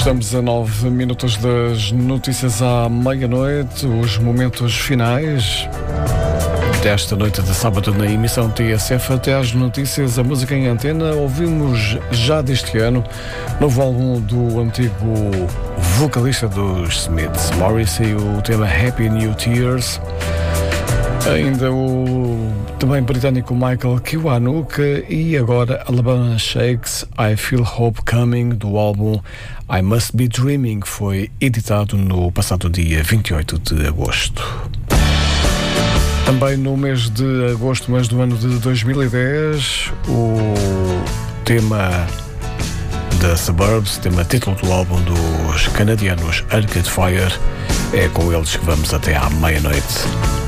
Estamos a 9 minutos das notícias à meia-noite, os momentos finais desta noite de sábado na emissão TSF. Até às notícias, a música em antena. Ouvimos já deste ano novo álbum do antigo vocalista dos Smiths, Morrissey, o tema Happy New Tears. Ainda o também britânico Michael Kiwanuka e agora Alabama Shakes, I Feel Hope Coming, do álbum I Must Be Dreaming, que foi editado no passado dia 28 de agosto. Também no mês de agosto, mas do ano de 2010, o tema da Suburbs, tema título do álbum dos canadianos Arcade Fire, é com eles que vamos até à meia-noite.